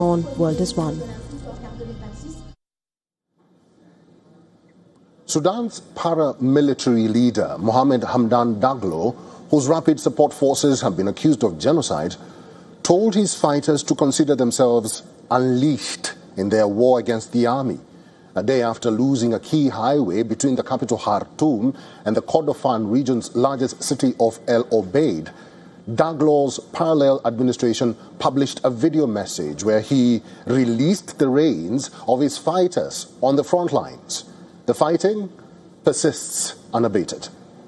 on World is One. Sudan's paramilitary leader, Mohamed Hamdan Daglo, whose rapid support forces have been accused of genocide, told his fighters to consider themselves unleashed in their war against the army. A day after losing a key highway between the capital Khartoum and the Kordofan region's largest city of El Obeid, Daglo's parallel administration published a video message where he released the reins of his fighters on the front lines. The fighting persists unabated.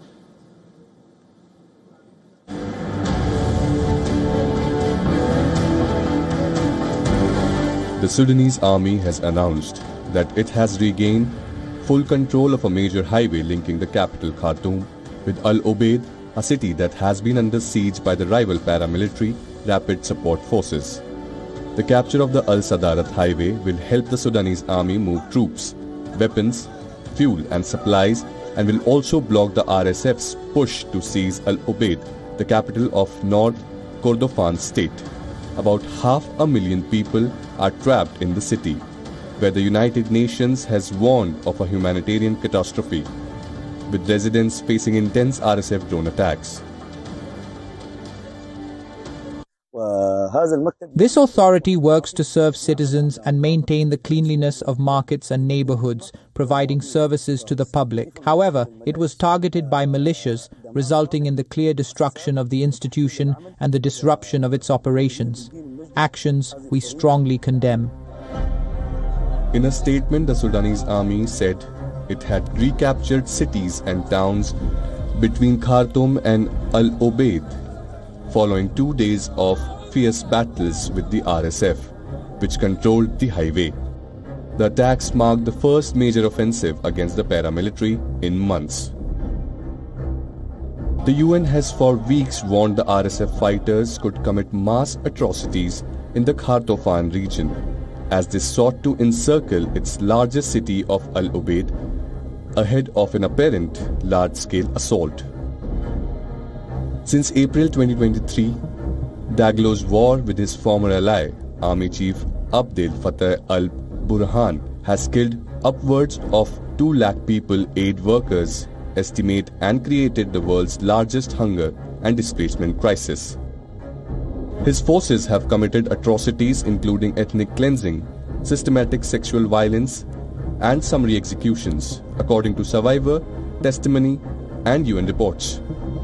The Sudanese army has announced that it has regained full control of a major highway linking the capital Khartoum with Al Obeid, a city that has been under siege by the rival paramilitary Rapid Support Forces. The capture of the Al Sadarat highway will help the Sudanese army move troops, weapons, fuel and supplies, and will also block the RSF's push to seize Al Obeid, the capital of North Kordofan state. About 500,000 people are trapped in the city, where the United Nations has warned of a humanitarian catastrophe, with residents facing intense RSF drone attacks. This authority works to serve citizens and maintain the cleanliness of markets and neighborhoods, providing services to the public. However, it was targeted by militias, resulting in the clear destruction of the institution and the disruption of its operations. Actions we strongly condemn. In a statement, the Sudanese army said it had recaptured cities and towns between Khartoum and Al Obeid, following 2 days of fierce battles with the RSF, which controlled the highway. The attacks marked the first major offensive against the paramilitary in months. The UN has for weeks warned the RSF fighters could commit mass atrocities in the Kordofan region, as they sought to encircle its largest city of Al Obeid ahead of an apparent large-scale assault. Since April 2023, Daglo's war with his former ally, Army Chief Abdel Fattah al-Burhan, has killed upwards of 2 lakh people, aid workers estimate, and created the world's largest hunger and displacement crisis. His forces have committed atrocities including ethnic cleansing, systematic sexual violence, and summary executions, according to survivor testimony and UN reports.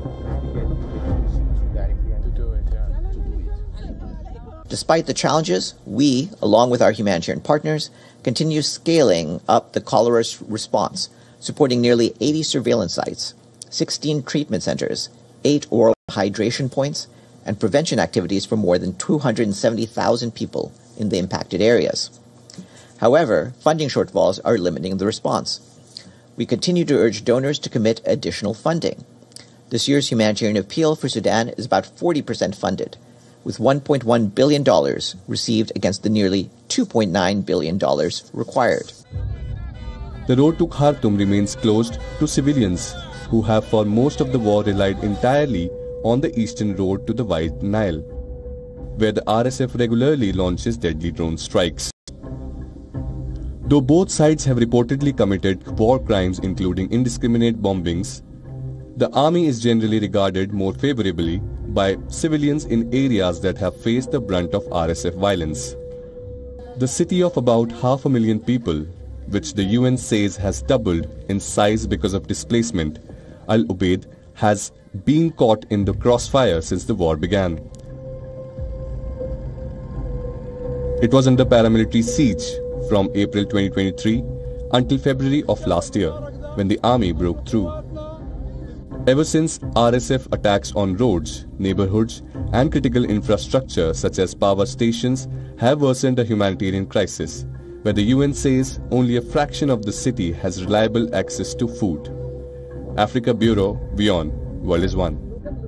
Despite the challenges, we, along with our humanitarian partners, continue scaling up the cholera response, supporting nearly 80 surveillance sites, 16 treatment centers, 8 oral hydration points, and prevention activities for more than 270,000 people in the impacted areas. However, funding shortfalls are limiting the response. We continue to urge donors to commit additional funding. This year's humanitarian appeal for Sudan is about 40% funded, with $1.1 billion received against the nearly $2.9 billion required. The road to Khartoum remains closed to civilians who have for most of the war relied entirely on the eastern road to the White Nile, where the RSF regularly launches deadly drone strikes. Though both sides have reportedly committed war crimes including indiscriminate bombings, the army is generally regarded more favorably by civilians in areas that have faced the brunt of RSF violence. The city of about 500,000 people, which the UN says has doubled in size because of displacement, Al Obeid, has been caught in the crossfire since the war began. It was under paramilitary siege from April 2023 until February of last year, when the army broke through. Ever since, RSF attacks on roads, neighborhoods, and critical infrastructure such as power stations have worsened the humanitarian crisis, where the UN says only a fraction of the city has reliable access to food. Africa Bureau, WION, World is One.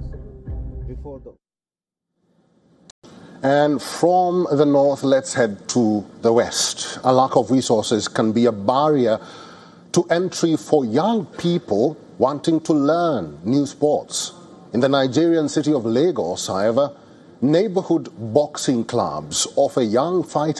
And from the north, let's head to the west. A lack of resources can be a barrier to entry for young people wanting to learn new sports. In the Nigerian city of Lagos, however, Neighborhood boxing clubs offer young fighters